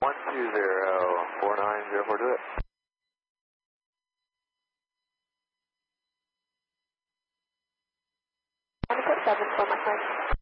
1204904, do it. I'm put 7 for my phone.